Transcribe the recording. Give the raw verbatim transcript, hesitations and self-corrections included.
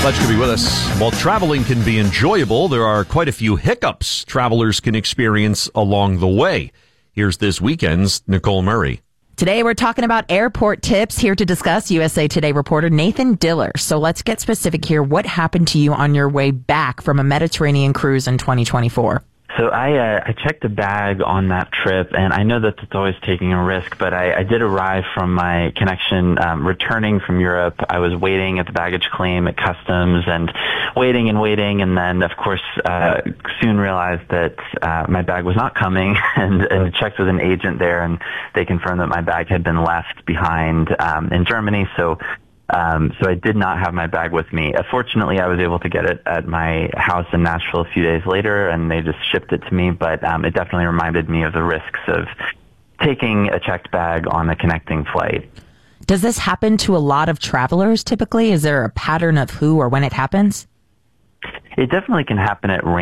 Fletch could be with us. While traveling can be enjoyable, there are quite a few hiccups travelers can experience along the way. Here's this weekend's Nicole Murray. Today, we're talking about airport tips. Here to discuss, U S A Today reporter Nathan Diller. So let's get specific here. What happened to you on your way back from a Mediterranean cruise in twenty twenty-four? So I uh, I checked a bag on that trip, and I know that it's always taking a risk, but I, I did arrive from my connection um, returning from Europe. I was waiting at the baggage claim at customs and waiting and waiting, and then, of course, uh, soon realized that uh, my bag was not coming, and, and checked with an agent there, and they confirmed that my bag had been left behind um, in Germany, so Um, so I did not have my bag with me. Uh, fortunately, I was able to get it at my house in Nashville a few days later, and they just shipped it to me. But um, it definitely reminded me of the risks of taking a checked bag on a connecting flight. Does this happen to a lot of travelers typically? Is there a pattern of who or when it happens? It definitely can happen at